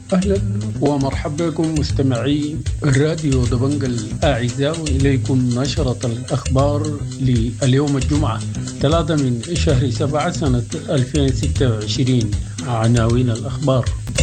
أهلا ومرحبا بكم مستمعي راديو دبنج الأعزاء، وإليكم نشرة الأخبار لليوم الجمعة 3 من شهر 7 سنة 2026. عناوين الأخبار: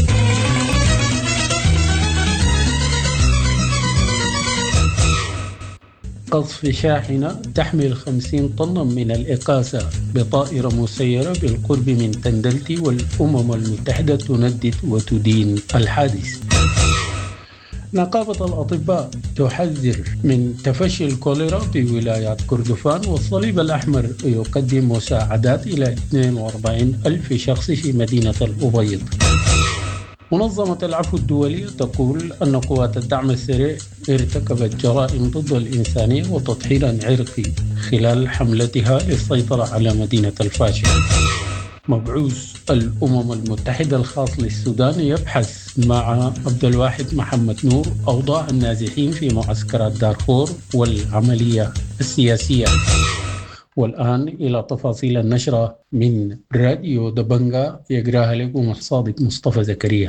قصف شاحنة تحمل 50 طنا من الإقاثة بطائرة مسيرة بالقرب من تندلتي، والأمم المتحدة تندد وتدين الحادث. نقابة الأطباء تحذر من تفشي الكوليرا في ولايات كردفان، والصليب الأحمر يقدم مساعدات إلى 42 ألف شخص في مدينة الأبيض. منظمة العفو الدولية تقول أن قوات الدعم السريع ارتكبت جرائم ضد الإنسانية وتضحية عرقي خلال حملتها للسيطرة على مدينة الفاشا. مبعوث الأمم المتحدة الخاص للسودان يبحث مع عبد الواحد محمد نور أوضاع النازحين في معسكرات دارفور والعملية السياسية. والآن إلى تفاصيل النشرة من راديو دبنجا، يقراها لكم الصادق مصطفى زكريا.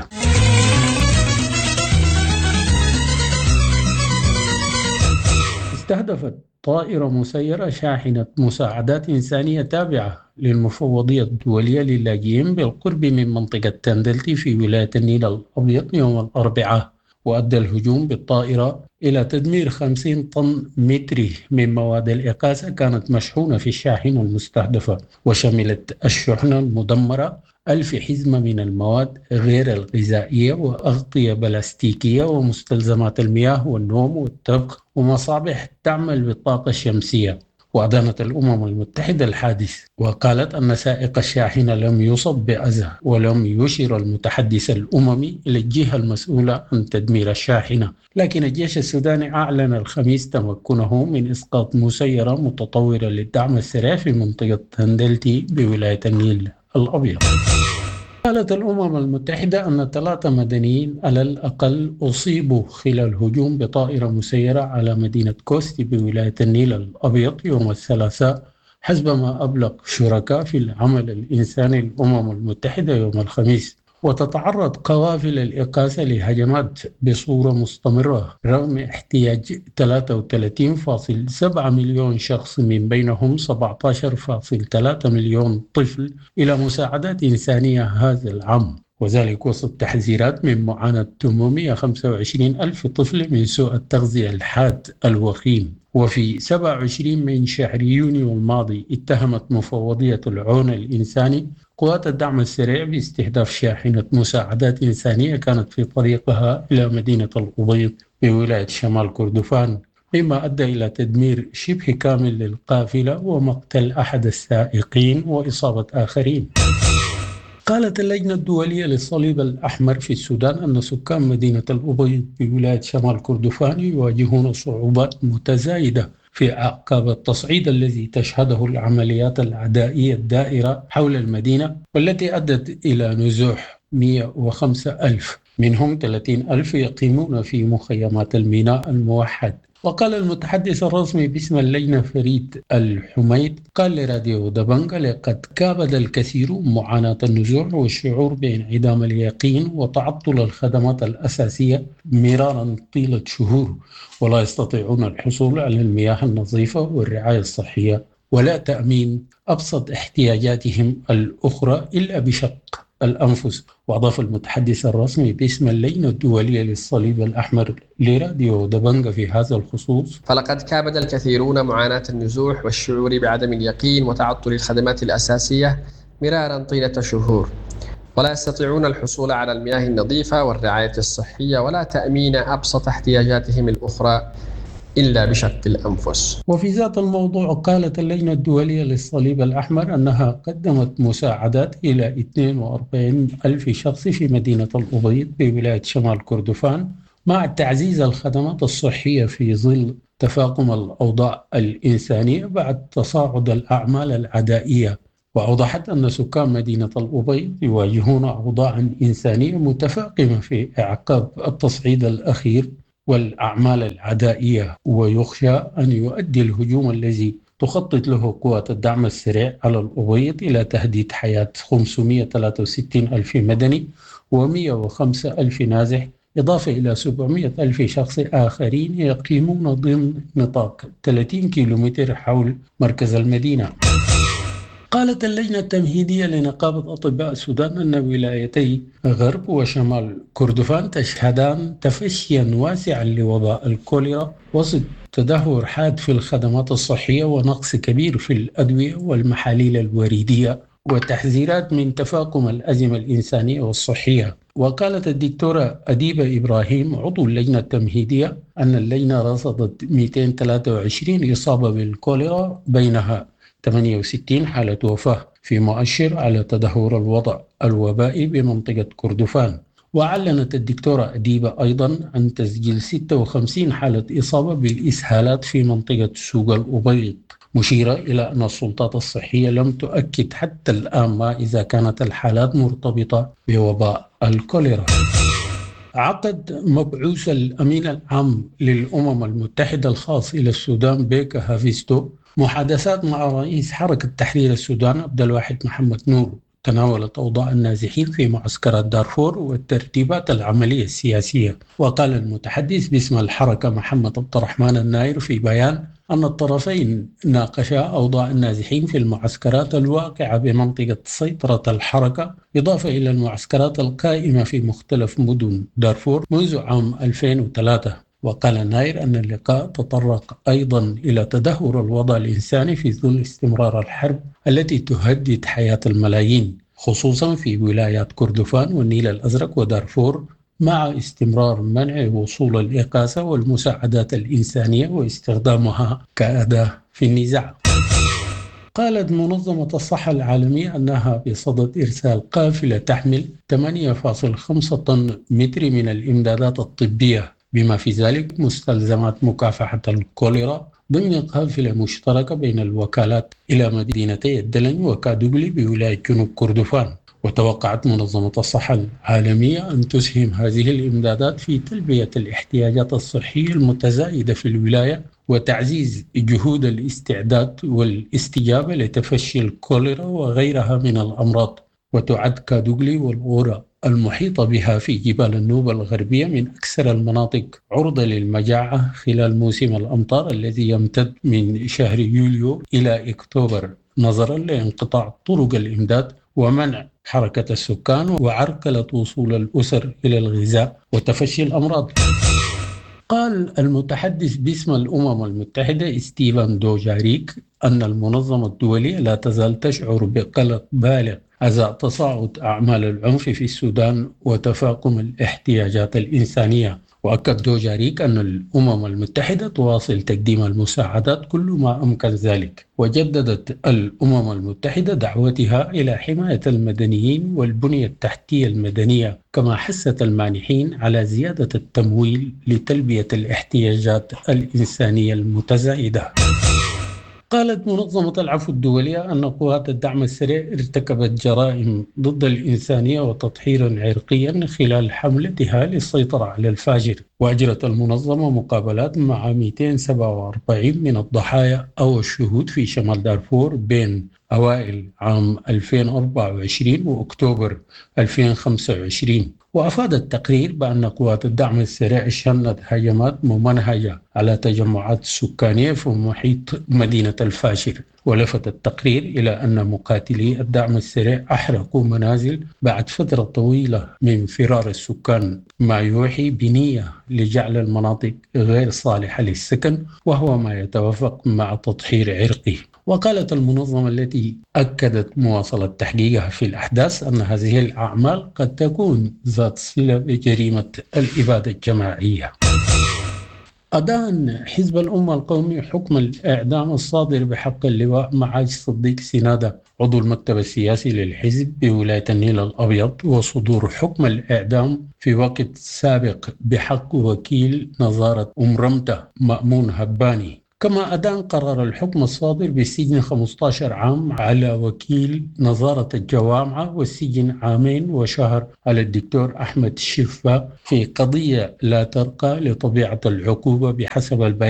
استهدفت طائرة مسيرة شاحنة مساعدات إنسانية تابعة للمفوضية الدولية للاجئين بالقرب من منطقة تندلتي في ولاية النيل الأبيض يوم الأربعاء، وأدى الهجوم بالطائرة إلى تدمير 50 طن متري من مواد الإقاثة كانت مشحونة في الشاحنة المستهدفة، وشملت الشحنة المدمرة 1000 حزمة من المواد غير الغذائية وأغطية بلاستيكية ومستلزمات المياه والنوم والطبخ ومصابيح تعمل بالطاقة الشمسية. وأدانت الأمم المتحدة الحادث، وقالت أن سائق الشاحنة لم يصب بأذى، ولم يشر المتحدث الأممي إلى الجهة المسؤولة عن تدمير الشاحنة. لكن الجيش السوداني أعلن الخميس تمكنه من إسقاط مسيرة متطورة للدعم السريع في منطقة تندلتي بولاية النيل الأبيض. قالت الأمم المتحدة أن 3 مدنيين على الأقل أصيبوا خلال هجوم بطائرة مسيرة على مدينة كوستي بولاية النيل الأبيض يوم الثلاثاء، حسب ما أبلغ شركاء في العمل الإنساني الأمم المتحدة يوم الخميس. وتتعرض قوافل الإقاثة لهجمات بصورة مستمرة رغم احتياج 33.7 مليون شخص، من بينهم 17.3 مليون طفل، إلى مساعدات إنسانية هذا العام، وذلك وسط تحذيرات من معاناة 825 ألف طفل من سوء التغذية الحاد الوخيم. وفي 27 من شهر يونيو الماضي اتهمت مفوضية العون الإنساني قوات الدعم السريع باستهداف شاحنة مساعدات إنسانية كانت في طريقها إلى مدينة الأبيض بولاية شمال كردفان، مما أدى إلى تدمير شبه كامل للقافلة ومقتل أحد السائقين وإصابة آخرين. قالت اللجنة الدولية للصليب الأحمر في السودان أن سكان مدينة الأبيض بولاية شمال كردفان يواجهون صعوبات متزايدة في أعقاب التصعيد الذي تشهده العمليات العدائية الدائرة حول المدينة، والتي أدت إلى نزوح 105 ألف، منهم 30 ألف يقيمون في مخيمات الميناء الموحد. وقال المتحدث الرسمي باسم اللجنة فريد الحميد قال لراديو دبنج: لقد كابد الكثيرون معاناة النزوح والشعور بانعدام اليقين وتعطل الخدمات الأساسية مرارا طيلة شهور، ولا يستطيعون الحصول على المياه النظيفة والرعاية الصحية ولا تأمين أبسط احتياجاتهم الأخرى إلا بشق الأنفس. وأضاف المتحدث الرسمي باسم اللجنة الدولية للصليب الأحمر لراديو دبنج في هذا الخصوص: فلقد كابد الكثيرون معاناة النزوح والشعور بعدم اليقين وتعطل الخدمات الأساسية مرارا طيلة شهور، ولا يستطيعون الحصول على المياه النظيفة والرعاية الصحية ولا تأمين أبسط احتياجاتهم الأخرى إلا بشق الأنفس. وفي ذات الموضوع قالت اللجنة الدولية للصليب الأحمر أنها قدمت مساعدات إلى 42 ألف شخص في مدينة الأبيض بولاية شمال كردفان، مع تعزيز الخدمات الصحية في ظل تفاقم الأوضاع الإنسانية بعد تصاعد الأعمال العدائية. وأوضحت أن سكان مدينة الأبيض يواجهون أوضاعا إنسانية متفاقمة في إعقاب التصعيد الأخير والأعمال العدائية، ويخشى أن يؤدي الهجوم الذي تخطط له قوات الدعم السريع على الأبيض إلى تهديد حياة 563 ألف مدني و105 ألف نازح، إضافة إلى 700 ألف شخص آخرين يقيمون ضمن نطاق 30 كيلومتر حول مركز المدينة. قالت اللجنة التمهيدية لنقابة أطباء السودان أن ولايتي غرب وشمال كردفان تشهدان تفشيا واسعا لوباء الكوليرا وسط تدهور حاد في الخدمات الصحية ونقص كبير في الأدوية والمحاليل الوريدية وتحذيرات من تفاقم الأزمة الإنسانية والصحية. وقالت الدكتورة أديبة إبراهيم عضو اللجنة التمهيدية أن اللجنة رصدت 223 إصابة بالكوليرا، بينها 68 حالة وفاة، في مؤشر على تدهور الوضع الوبائي بمنطقة كردفان. وأعلنت الدكتورة أديبة أيضا عن تسجيل 56 حالة إصابة بالإسهالات في منطقة سوق الأبيض، مشيرة إلى أن السلطات الصحية لم تؤكد حتى الآن ما إذا كانت الحالات مرتبطة بوباء الكوليرا. عقد مبعوث الأمين العام للأمم المتحدة الخاص إلى السودان بيكا هافيستو محادثات مع رئيس حركة تحرير السودان عبد الواحد محمد نور تناولت أوضاع النازحين في معسكرات دارفور والترتيبات العملية السياسية. وقال المتحدث باسم الحركة محمد عبد الرحمن الناير في بيان أن الطرفين ناقشا أوضاع النازحين في المعسكرات الواقعة بمنطقة سيطرة الحركة، إضافة إلى المعسكرات القائمة في مختلف مدن دارفور منذ عام 2003. وقال ناير أن اللقاء تطرق أيضا إلى تدهور الوضع الإنساني في ظل استمرار الحرب التي تهدد حياة الملايين، خصوصا في ولايات كردفان والنيل الأزرق ودارفور، مع استمرار منع وصول الإغاثة والمساعدات الإنسانية واستخدامها كأداة في النزاع. قالت منظمة الصحة العالمية أنها بصدد إرسال قافلة تحمل 8.5 طن متر من الإمدادات الطبية، بما في ذلك مستلزمات مكافحة الكوليرا، ضمن قافلة مشتركة بين الوكالات إلى مدينتي الدلن وكادوغلي بولاية جنوب كردفان. وتوقعت منظمة الصحة العالمية أن تسهم هذه الإمدادات في تلبية الاحتياجات الصحية المتزايدة في الولاية وتعزيز جهود الاستعداد والاستجابة لتفشي الكوليرا وغيرها من الأمراض. وتعد كادوغلي والغورة المحيطة بها في جبال النوبة الغربية من أكثر المناطق عرضة للمجاعة خلال موسم الأمطار الذي يمتد من شهر يوليو إلى أكتوبر، نظرا لانقطاع طرق الإمداد ومنع حركة السكان وعرقلة وصول الأسر إلى الغذاء وتفشي الأمراض. قال المتحدث باسم الأمم المتحدة ستيفان دوجاريك أن المنظمة الدولية لا تزال تشعر بقلق بالغ أزاء تصاعد أعمال العنف في السودان وتفاقم الاحتياجات الإنسانية. وأكد دوجاريك أن الأمم المتحدة تواصل تقديم المساعدات كل ما أمكن ذلك. وجددت الأمم المتحدة دعوتها إلى حماية المدنيين والبنية التحتية المدنية، كما حثت المانحين على زيادة التمويل لتلبية الاحتياجات الإنسانية المتزايدة. قالت منظمة العفو الدولية أن قوات الدعم السريع ارتكبت جرائم ضد الإنسانية وتطهيرا عرقيا خلال حملتها للسيطرة على الفاجر. وأجرت المنظمة مقابلات مع 247 من الضحايا أو الشهود في شمال دارفور بين أوائل عام 2024 وأكتوبر 2025. وأفاد التقرير بأن قوات الدعم السريع شنت هجمات ممنهجة على تجمعات سكانية في محيط مدينة الفاشر. ولفت التقرير إلى أن مقاتلي الدعم السريع أحرقوا منازل بعد فترة طويلة من فرار السكان، ما يوحي بنية لجعل المناطق غير صالحة للسكن، وهو ما يتوافق مع تطهير عرقي. وقالت المنظمة التي أكدت مواصلة تحقيقها في الأحداث أن هذه الأعمال قد تكون ذات صلة بجريمة الإبادة الجماعية. أدان حزب الأمة القومي حكم الإعدام الصادر بحق اللواء معاج صديق سنادة عضو المكتب السياسي للحزب بولاية النيل الأبيض، وصدور حكم الإعدام في وقت سابق بحق وكيل نظارة أمرمتة مأمون هباني. كما أدان قرر الحكم الصادر بالسجن 15 عام على وكيل نظارة الجوامع والسجن 2 عام وشهر على الدكتور أحمد الشفا في قضية لا ترقى لطبيعة العقوبة بحسب البيان.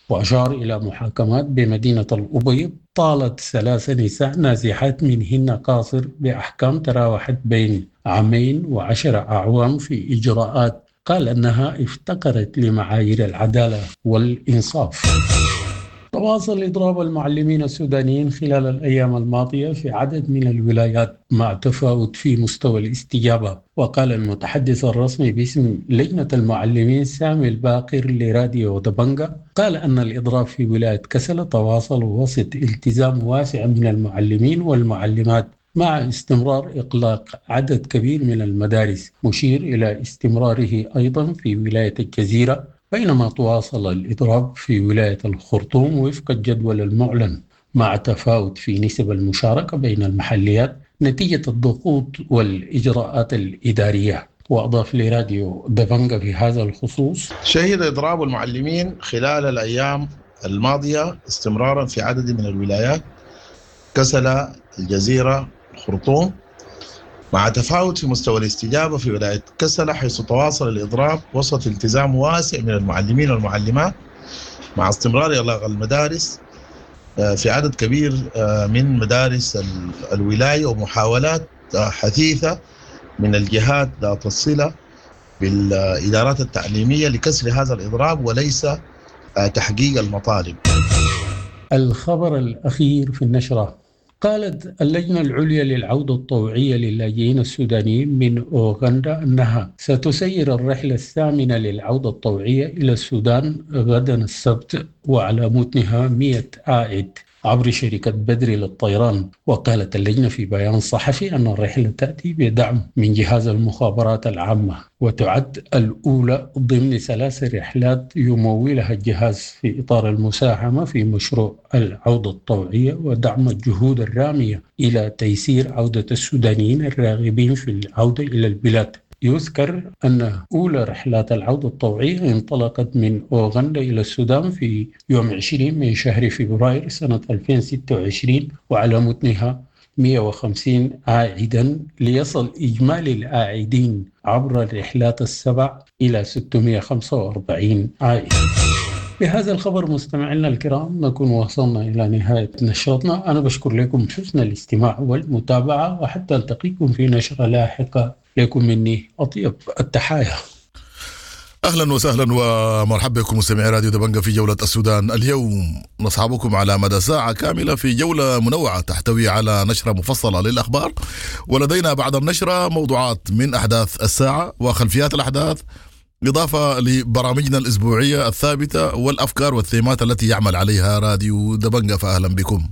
وأشار إلى محاكمات بمدينة الأبيض طالت 3 نساء نازحات منهن قاصر بأحكام تراوحت بين 2 و10 أعوام في إجراءات قال أنها افتقرت لمعايير العدالة والإنصاف. تواصل إضراب المعلمين السودانيين خلال الأيام الماضية في عدد من الولايات مع تفاوت في مستوى الاستجابة. وقال المتحدث الرسمي باسم لجنة المعلمين سامي الباقر لراديو دبنجة قال أن الإضراب في ولاية كسلة تواصل وسط التزام واسع من المعلمين والمعلمات مع استمرار إغلاق عدد كبير من المدارس، مشير إلى استمراره أيضا في ولاية الجزيرة، بينما تواصل الإضراب في ولاية الخرطوم وفق الجدول المعلن مع تفاوت في نسب المشاركة بين المحليات نتيجة الضغوط والإجراءات الإدارية. وأضاف لراديو دبنجة في هذا الخصوص: شهد إضراب المعلمين خلال الأيام الماضية استمرارا في عدد من الولايات كسلة، الجزيرة، الخرطوم، مع تفاوت في مستوى الاستجابة في ولاية كسلة حيث تواصل الإضراب وسط التزام واسع من المعلمين والمعلمات مع استمرار إغلاق المدارس في عدد كبير من مدارس الولاية ومحاولات حثيثة من الجهات ذات الصلة بالإدارات التعليمية لكسر هذا الإضراب وليس تحقيق المطالب. الخبر الأخير في النشرة: قالت اللجنة العليا للعودة الطوعية للاجئين السودانيين من أوغندا أنها ستسير الرحلة الثامنة للعودة الطوعية إلى السودان غدا السبت، وعلى متنها 100 عائد عبر شركة بدري للطيران. وقالت اللجنة في بيان صحفي أن الرحلة تأتي بدعم من جهاز المخابرات العامة، وتعد الأولى ضمن 3 رحلات يمولها الجهاز في إطار المساهمة في مشروع العودة الطوعية ودعم الجهود الرامية إلى تيسير عودة السودانيين الراغبين في العودة إلى البلاد. يذكر أن أولى رحلات العودة الطوعية انطلقت من أوغندا إلى السودان في يوم 20 من شهر فبراير سنة 2026، وعلى متنها 150 عائدا، ليصل إجمالي العائدين عبر الرحلات ال7 إلى 645 عائد. بهذا الخبر مستمعينا الكرام نكون وصلنا إلى نهاية نشرتنا. أنا بشكر لكم حسن الاستماع والمتابعة، وحتى ألتقيكم في نشرة لاحقة. لكم مني أطيب التحايا. أهلا وسهلا ومرحبا بكم مستمعي راديو دبنجة في جولة السودان. اليوم نصحبكم على مدى ساعة كاملة في جولة منوعة تحتوي على نشرة مفصلة للأخبار، ولدينا بعد النشرة موضوعات من أحداث الساعة وخلفيات الأحداث، إضافة لبرامجنا الأسبوعية الثابتة والأفكار والثيمات التي يعمل عليها راديو دبنجة. فأهلا بكم.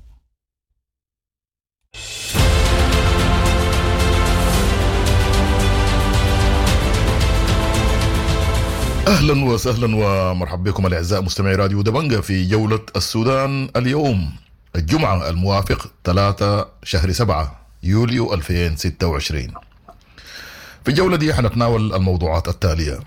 أهلا وسهلا ومرحبا بكم الأعزاء مستمعي راديو دبنجة في جولة السودان. اليوم الجمعة الموافق 3 شهر 7 يوليو 2026. في الجولة دي حنتناول الموضوعات التالية: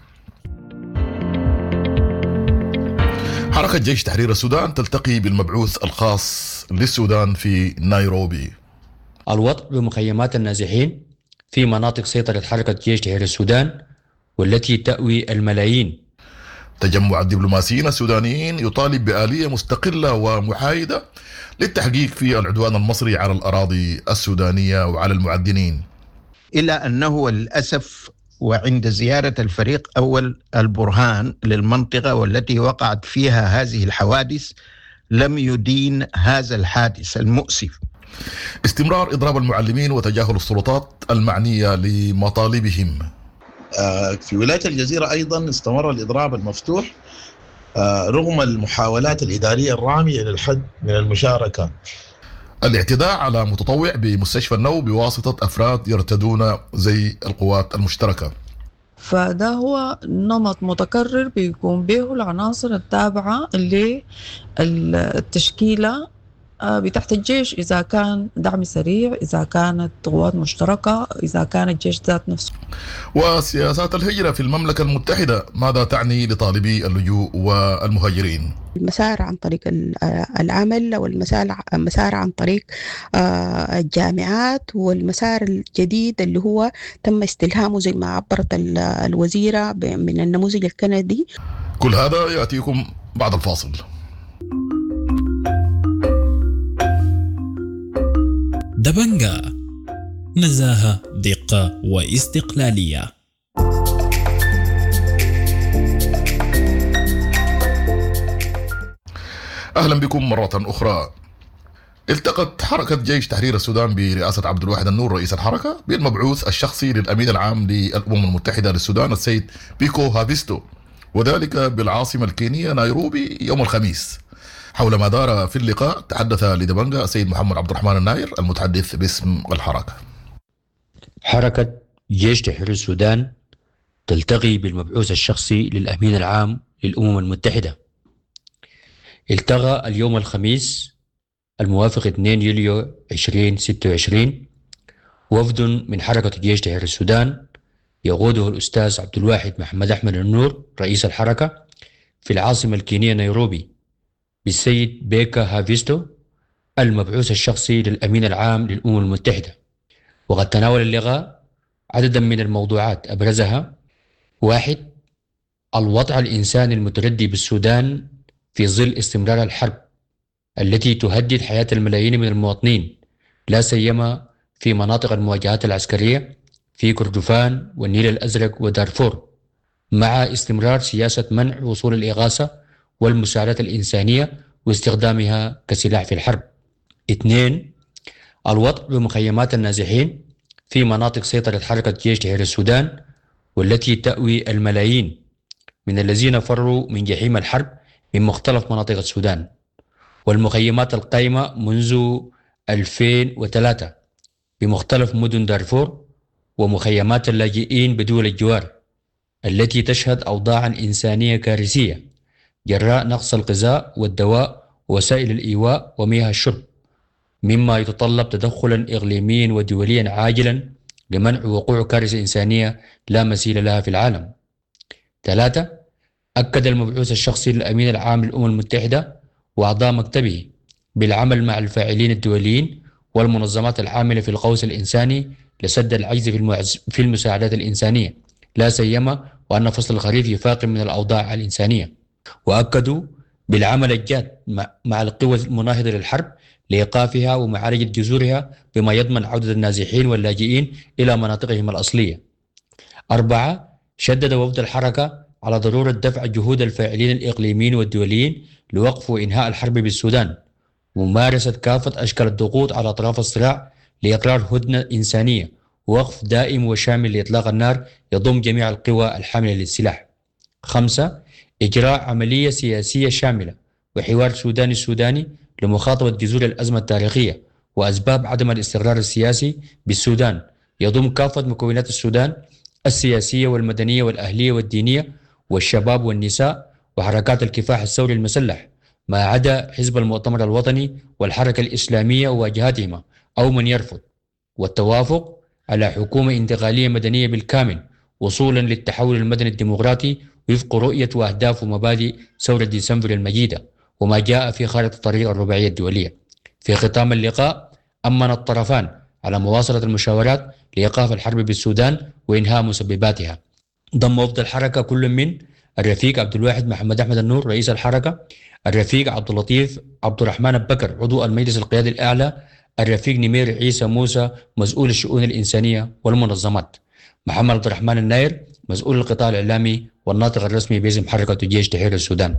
حركة جيش تحرير السودان تلتقي بالمبعوث الخاص للسودان في نيروبي. الوضع بمخيمات النازحين في مناطق سيطرة حركة جيش تحرير السودان والتي تأوي الملايين. تجمع الدبلوماسيين السودانيين يطالب بآلية مستقلة ومحايدة للتحقيق في العدوان المصري على الأراضي السودانية وعلى المعدنين. إلا أنه للأسف وعند زيارة الفريق أول البرهان للمنطقة والتي وقعت فيها هذه الحوادث لم يدين هذا الحادث المؤسف. استمرار إضراب المعلمين وتجاهل السلطات المعنية لمطالبهم. في ولاية الجزيرة أيضا استمر الإضراب المفتوح رغم المحاولات الإدارية الرامية للحد من المشاركة. الاعتداء على متطوع بمستشفى النوم بواسطة أفراد يرتدون زي القوات المشتركة. فده هو نمط متكرر بيقوم به العناصر التابعة للتشكيلة بتحت الجيش، إذا كان دعم سريع، إذا كانت قوات مشتركة، إذا كان الجيش ذات نفسه. وسياسات الهجرة في المملكة المتحدة ماذا تعني لطالبي اللجوء والمهاجرين؟ المسار عن طريق العمل والمسار عن طريق الجامعات، والمسار الجديد اللي هو تم استلهامه زي ما عبرت الوزيرة من النموذج الكندي. كل هذا يأتيكم بعد الفاصل. دبنجة، نزاهة، دقة واستقلالية. أهلا بكم مرة أخرى. التقت حركة جيش تحرير السودان برئاسة عبد الواحد النور رئيس الحركة بالمبعوث الشخصي للأمين العام للأمم المتحدة للسودان السيد بيكو هافيستو، وذلك بالعاصمة الكينية نيروبي يوم الخميس. حول ما دار في اللقاء تحدث لدبنجة السيد محمد عبد الرحمن الناير المتحدث باسم الحركة. حركة جيش تحرير السودان تلتقي بالمبعوث الشخصي للأمين العام للأمم المتحدة. التقى اليوم الخميس الموافق 2 يوليو 2026 وفد من حركة جيش تحرير السودان يقوده الأستاذ عبد الواحد محمد أحمد النور رئيس الحركة في العاصمة الكينية نيروبي بالسيد بيكا هافيستو المبعوث الشخصي للأمين العام للأمم المتحدة. وقد تناول اللقاء عددا من الموضوعات أبرزها: 1. الوضع الإنساني المتردي بالسودان في ظل استمرار الحرب التي تهدد حياة الملايين من المواطنين، لا سيما في مناطق المواجهات العسكرية في كردفان والنيل الأزرق ودارفور، مع استمرار سياسة منع وصول الإغاثة والمساعدات الإنسانية واستخدامها كسلاح في الحرب. 2. الوضع بمخيمات النازحين في مناطق سيطرة حركة جيش تحرير السودان والتي تأوي الملايين من الذين فروا من جحيم الحرب من مختلف مناطق السودان، والمخيمات القائمة منذ 2003 بمختلف مدن دارفور، ومخيمات اللاجئين بدول الجوار التي تشهد أوضاعا إنسانية كارثية جراء نقص الغذاء والدواء ووسائل الإيواء ومياه الشرب، مما يتطلب تدخلا إقليميا ودوليا عاجلا لمنع وقوع كارثة إنسانية لا مثيل لها في العالم. 3. أكد المبعوث الشخصي للأمين العام للأمم المتحدة وأعضاء مكتبه بالعمل مع الفاعلين الدوليين والمنظمات العاملة في القوس الإنساني لسد العجز في المساعدات الإنسانية، لا سيما وأن فصل الخريف يفاقم من الأوضاع الإنسانية. وأكدوا بالعمل الجاد مع القوى المناهضة للحرب لإيقافها ومعالجة جذورها بما يضمن عودة النازحين واللاجئين إلى مناطقهم الأصلية. 4. شدد وفد الحركة على ضرورة دفع جهود الفاعلين الإقليميين والدوليين لوقف وإنهاء الحرب بالسودان، وممارسة كافة أشكال الضغوط على أطراف الصراع لإقرار هدنة إنسانية ووقف دائم وشامل لإطلاق النار يضم جميع القوى الحاملة للسلاح. 5. إجراء عملية سياسية شاملة وحوار سوداني لمخاطبة جذور الأزمة التاريخية وأسباب عدم الاستقرار السياسي بالسودان، يضم كافة مكونات السودان السياسية والمدنية والأهلية والدينية والشباب والنساء وحركات الكفاح الثوري المسلح، ما عدا حزب المؤتمر الوطني والحركة الإسلامية وواجهاتهما أو من يرفض، والتوافق على حكومة انتقالية مدنية بالكامل وصولا للتحول المدني الديمقراطي وفق رؤية وأهداف ومبادئ ثورة ديسمبر المجيدة وما جاء في خارطة الطريق الرباعية الدولية. في ختام اللقاء أمن الطرفان على مواصلة المشاورات لإيقاف الحرب بالسودان وإنهاء مسبباتها. ضم وفد الحركة كل من الرفيق عبد الواحد محمد أحمد النور رئيس الحركة، الرفيق عبد اللطيف عبد الرحمن بكر عضو المجلس القيادي الأعلى، الرفيق نمير عيسى موسى مسؤول الشؤون الإنسانية والمنظمات، محمد عبد الرحمن الناير مسؤول القطاع الإعلامي والناطق الرسمي باسم حركة جيش تحرير السودان.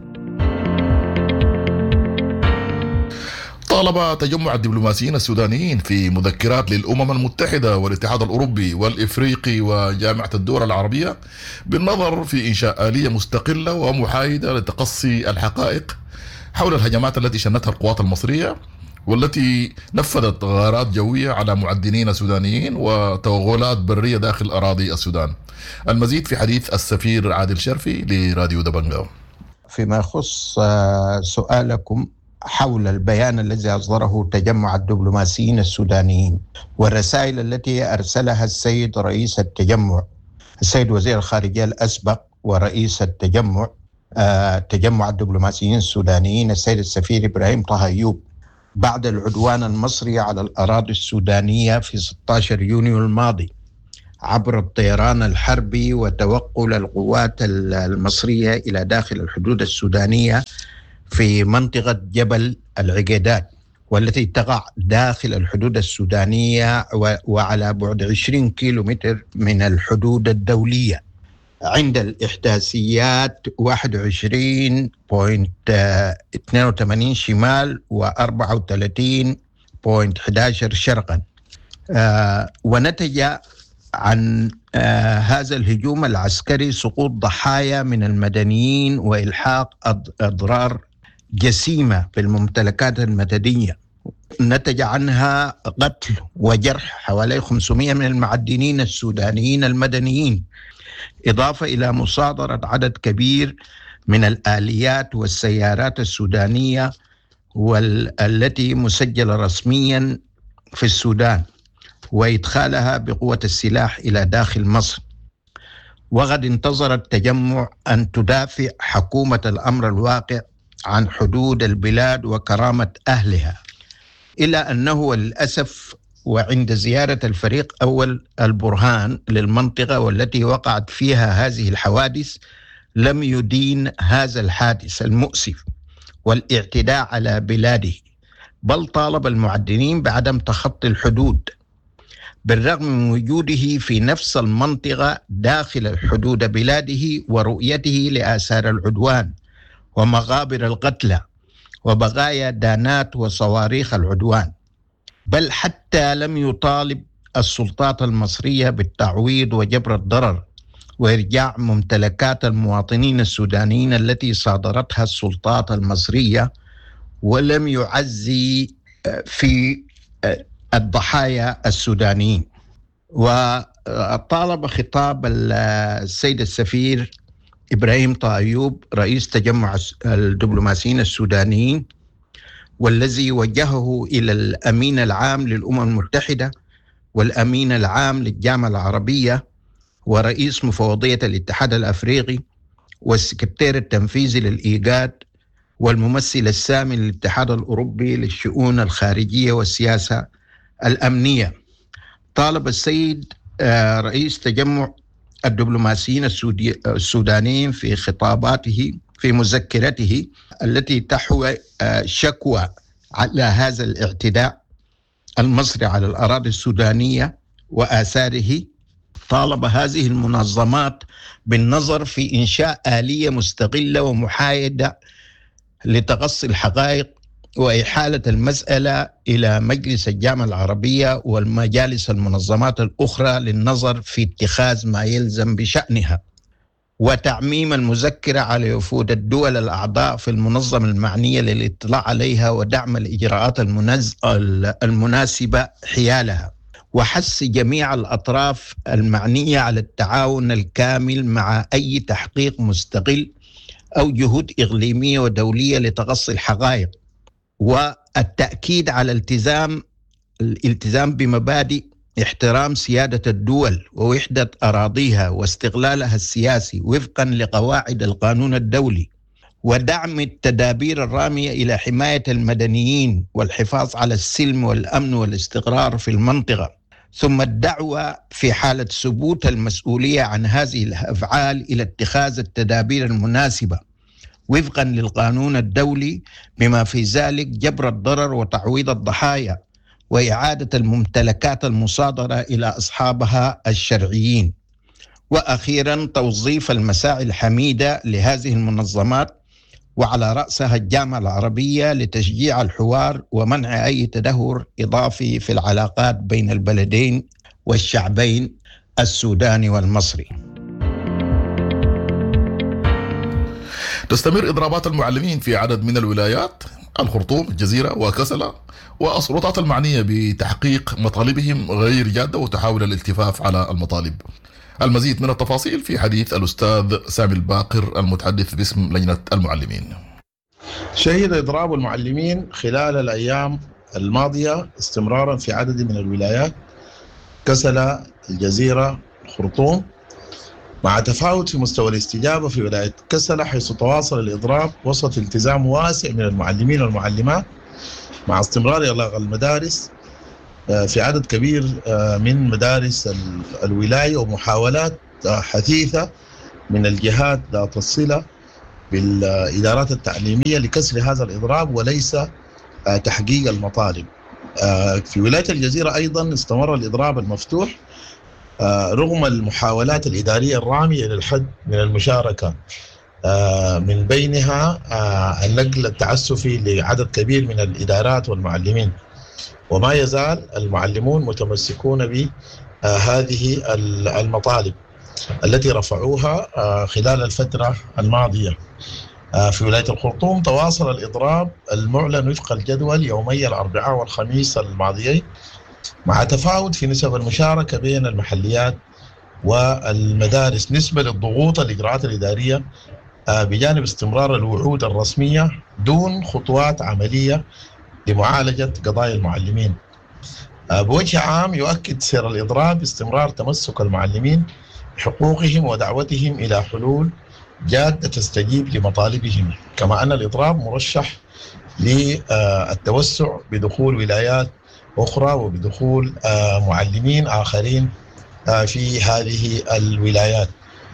طالب تجمع الدبلوماسيين السودانيين في مذكرات للأمم المتحدة والاتحاد الأوروبي والإفريقي وجامعة الدول العربية بالنظر في إنشاء آلية مستقلة ومحايدة لتقصي الحقائق حول الهجمات التي شنتها القوات المصرية والتي نفذت غارات جوية على معدنين سودانيين وتوغلات برية داخل أراضي السودان. المزيد في حديث السفير عادل شرفي لراديو دبنجة. فيما يخص سؤالكم حول البيان الذي أصدره تجمع الدبلوماسيين السودانيين والرسائل التي أرسلها السيد رئيس التجمع، السيد وزير الخارجية الأسبق ورئيس التجمع تجمع الدبلوماسيين السودانيين السيد السفير إبراهيم طه أيوب بعد العدوان المصري على الأراضي السودانية في 16 يونيو الماضي عبر الطيران الحربي وتوغل القوات المصرية إلى داخل الحدود السودانية في منطقة جبل العقيدات والتي تقع داخل الحدود السودانية وعلى بعد 20 كيلومتر من الحدود الدولية، عند الإحداثيات 21.82 شمال و34.11 شرقا. ونتج عن هذا الهجوم العسكري سقوط ضحايا من المدنيين وإلحاق أضرار جسيمة بالممتلكات المدنية، نتج عنها قتل وجرح حوالي 500 من المعدنين السودانيين المدنيين، إضافة إلى مصادرة عدد كبير من الآليات والسيارات السودانية والتي مسجلة رسميا في السودان، وإدخالها بقوة السلاح إلى داخل مصر. وقد انتظر التجمع أن تدافع حكومة الأمر الواقع عن حدود البلاد وكرامة أهلها، إلا أنه للأسف وعند زيارة الفريق أول البرهان للمنطقة والتي وقعت فيها هذه الحوادث لم يدين هذا الحادث المؤسف والاعتداء على بلاده، بل طالب المعدنين بعدم تخطي الحدود، بالرغم من وجوده في نفس المنطقة داخل حدود بلاده ورؤيته لآثار العدوان ومغابر القتلى وبقايا دانات وصواريخ العدوان، بل حتى لم يطالب السلطات المصرية بالتعويض وجبر الضرر وإرجاع ممتلكات المواطنين السودانيين التي صادرتها السلطات المصرية، ولم يعزي في الضحايا السودانيين. وطالب خطاب السيد السفير إبراهيم طه أيوب رئيس تجمع الدبلوماسيين السودانيين، والذي وجهه إلى الأمين العام للأمم المتحدة والأمين العام للجامعة العربية ورئيس مفوضية الاتحاد الأفريقي والسكرتير التنفيذي للإيجاد والممثل السامي للاتحاد الأوروبي للشؤون الخارجية والسياسة الأمنية. طالب السيد رئيس تجمع الدبلوماسيين السودانيين في خطاباته في مذكرته التي تحوي شكوى على هذا الاعتداء المصري على الأراضي السودانية وآثاره، طالب هذه المنظمات بالنظر في إنشاء آلية مستقلة ومحايدة لتقصي الحقائق وإحالة المسألة إلى مجلس الجامعة العربية والمجالس المنظمات الأخرى للنظر في اتخاذ ما يلزم بشأنها، وتعميم المذكرة على وفود الدول الأعضاء في المنظمة المعنية للاطلاع عليها ودعم الإجراءات المناسبة حيالها، وحث جميع الأطراف المعنية على التعاون الكامل مع أي تحقيق مستقل أو جهود إقليمية ودولية لتقصي الحقائق، والتأكيد على الالتزام بمبادئ احترام سيادة الدول ووحدة أراضيها واستقلالها السياسي وفقا لقواعد القانون الدولي، ودعم التدابير الرامية إلى حماية المدنيين والحفاظ على السلم والأمن والاستقرار في المنطقة، ثم الدعوة في حالة ثبوت المسؤولية عن هذه الأفعال إلى اتخاذ التدابير المناسبة وفقا للقانون الدولي، بما في ذلك جبر الضرر وتعويض الضحايا وإعادة الممتلكات المصادرة إلى أصحابها الشرعيين. وأخيرا توظيف المساعي الحميدة لهذه المنظمات وعلى رأسها الجامعة العربية لتشجيع الحوار ومنع أي تدهور إضافي في العلاقات بين البلدين والشعبين السوداني والمصري. تستمر إضرابات المعلمين في عدد من الولايات، الخرطوم، الجزيرة وكسلة، والسلطات المعنية بتحقيق مطالبهم غير جادة وتحاول الالتفاف على المطالب. المزيد من التفاصيل في حديث الأستاذ سامي الباقر المتحدث باسم لجنة المعلمين. شهد إضراب المعلمين خلال الأيام الماضية استمرارا في عدد من الولايات كسلة، الجزيرة، الخرطوم، مع تفاوت في مستوى الاستجابة في ولاية كسلة، حيث تواصل الإضراب وسط التزام واسع من المعلمين والمعلمات مع استمرار إغلاق المدارس في عدد كبير من مدارس الولاية، ومحاولات حثيثة من الجهات ذات الصلة بالإدارات التعليمية لكسر هذا الإضراب وليس تحقيق المطالب. في ولاية الجزيرة أيضا استمر الإضراب المفتوح رغم المحاولات الإدارية الرامية للحد من المشاركة، من بينها النقل التعسفي لعدد كبير من الإدارات والمعلمين. وما يزال المعلمون متمسكون بهذه المطالب التي رفعوها خلال الفترة الماضية. في ولاية الخرطوم تواصل الإضراب المعلن وفق الجدول يومي الأربعاء والخميس الماضيين، مع تفاوت في نسب المشاركة بين المحليات والمدارس نسبة للضغوط الإجراءات الإدارية، بجانب استمرار الوعود الرسمية دون خطوات عملية لمعالجة قضايا المعلمين. بوجه عام يؤكد سير الإضراب استمرار تمسك المعلمين بحقوقهم ودعوتهم إلى حلول جادة تستجيب لمطالبهم، كما أن الإضراب مرشح للتوسع بدخول ولايات أخرى وبدخول معلمين آخرين في هذه الولايات.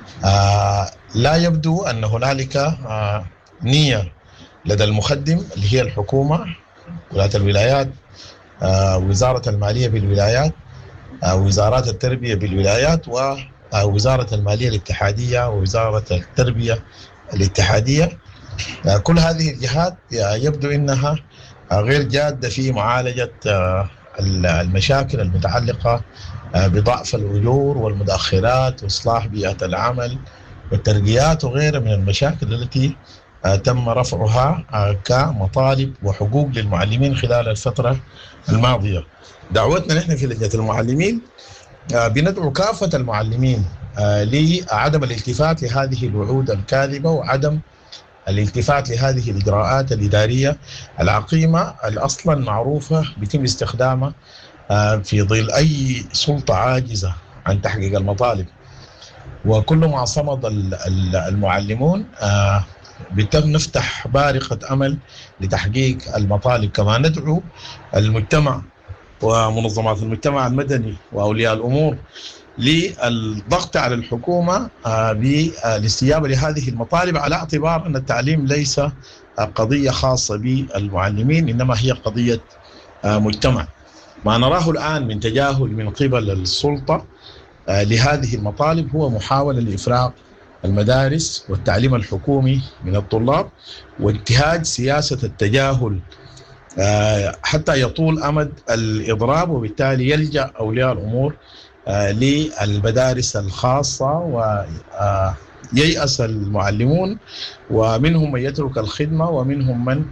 لا يبدو أن هنالك نية لدى المخدم اللي هي الحكومة، ولاية الولايات، وزارة المالية بالولايات، وزارات التربية بالولايات، ووزارة المالية الاتحادية ووزارة التربية الاتحادية. كل هذه الجهات يبدو أنها غير جادة في معالجة المشاكل المتعلقة بضعف الأجور والمدخرات وإصلاح بيئة العمل والترقيات وغيرها من المشاكل التي تم رفعها كمطالب وحقوق للمعلمين خلال الفترة الماضية. دعوتنا نحن في لجنة المعلمين بندعو كافة المعلمين لعدم الالتفات لهذه الوعود الكاذبة وعدم الالتفات لهذه الإجراءات الإدارية العقيمة الأصلا معروفة بيتم استخدامها في ظل أي سلطة عاجزة عن تحقيق المطالب. وكل ما صمد المعلمون بيتم نفتح بارقة أمل لتحقيق المطالب. كما ندعو المجتمع ومنظمات المجتمع المدني وأولياء الأمور للضغط على الحكومة بالاستجابة لهذه المطالب، على اعتبار أن التعليم ليس قضية خاصة بالمعلمين، إنما هي قضية مجتمع. ما نراه الآن من تجاهل من قبل السلطة لهذه المطالب هو محاولة لإفراغ المدارس والتعليم الحكومي من الطلاب، وانتهاج سياسة التجاهل حتى يطول أمد الإضراب، وبالتالي يلجأ أولياء الأمور للمدارس الخاصة وييأس المعلمون، ومنهم من يترك الخدمة ومنهم من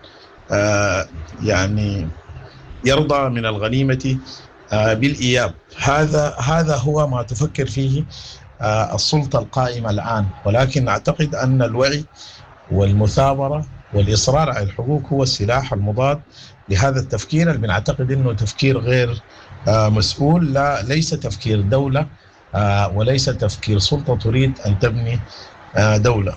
يعني يرضى من الغنيمة بالإياب. هذا هو ما تفكر فيه السلطة القائمة الآن، ولكن أعتقد أن الوعي والمثابرة والإصرار على الحقوق هو السلاح المضاد لهذا التفكير اللي بنعتقد أنه تفكير غير مسؤول، ليس تفكير دولة وليس تفكير سلطة تريد أن تبني دولة.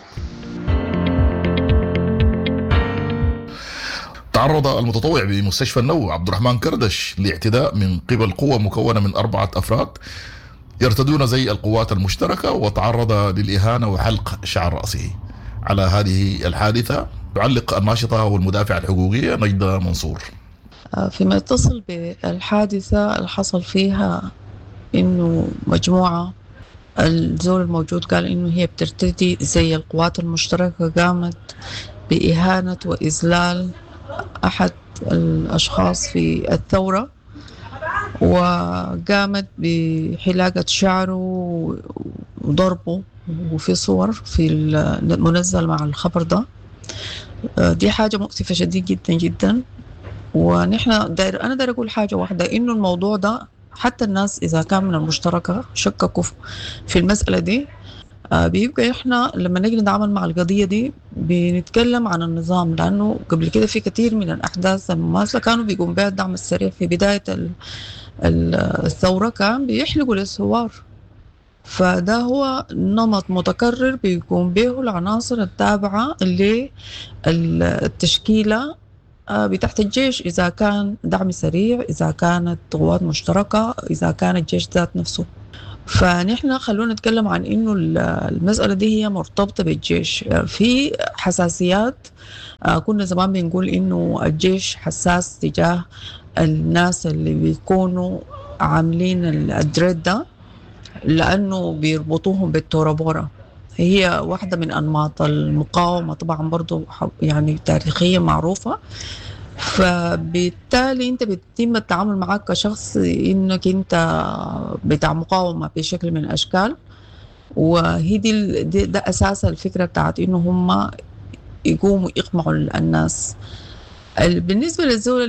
تعرض المتطوع بمستشفى النو عبد الرحمن كردش لاعتداء من قبل قوة مكونة من 4 أفراد يرتدون زي القوات المشتركة، وتعرض للإهانة وحلق شعر رأسه. على هذه الحادثة تعلق الناشطة والمدافعة الحقوقية نجدة منصور. فيما يتصل بالحادثة اللي حصل فيها إنه مجموعة، الزول الموجود قال إنه هي بترتدي زي القوات المشتركة، قامت بإهانة وإذلال أحد الأشخاص في الثورة، وقامت بحلاقة شعره وضربه، وفي صور في المنزل مع الخبر ده. دي حاجة مؤسفة شديد جدا جدا. ونحن أنا داير أقول حاجة واحدة، إنه الموضوع ده حتى الناس إذا كان من المشتركة شككوا في المسألة دي، بيبقى إحنا لما نجي نتعامل مع القضية دي بنتكلم عن النظام، لأنه قبل كده في كثير من الأحداث المماثلة كانوا بيقوم بها الدعم السريع في بداية الثورة، كان بيحلقوا للثوار. فده هو نمط متكرر بيقوم به العناصر التابعة للتشكيلة بتحت الجيش، إذا كان دعم سريع، إذا كانت قوات مشتركة، إذا كان الجيش ذات نفسه. فنحن خلونا نتكلم عن إنه المسألة دي هي مرتبطة بالجيش. في حساسيات، كنا زمان بنقول إنه الجيش حساس تجاه الناس اللي بيكونوا عاملين الدريد ده لأنه بيربطوهم بالتورابورا. هي واحدة من أنماط المقاومة طبعا برضو يعني تاريخيا معروفة. فبالتالي انت بيتم التعامل معك كشخص انك انت بتاع مقاومة بشكل من الاشكال. وهي ده اساس الفكرة بتاعت انه هم يقوموا يقمعوا الناس. بالنسبة للزول